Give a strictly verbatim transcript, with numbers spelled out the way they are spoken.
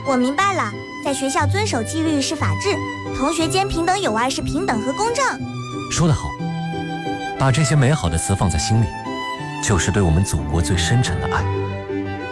我明白了，在学校遵守纪律是法治，同学间平等友爱是平等和公正。 说得好，把这些美好的词放在心里，就是对我们祖国最深沉的爱。